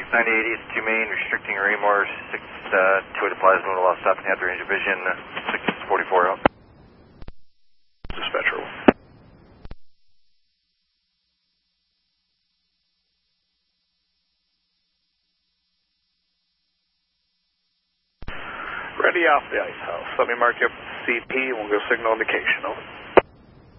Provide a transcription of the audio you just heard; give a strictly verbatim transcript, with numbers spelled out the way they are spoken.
ninety-eight east two main, restricting Raymore, six, uh, two at the plasma, with a lost stopping at the range of vision, six forty-four out. Dispatcher. Ready off the ice house. Let me mark you up C P and we'll go signal indication. Over.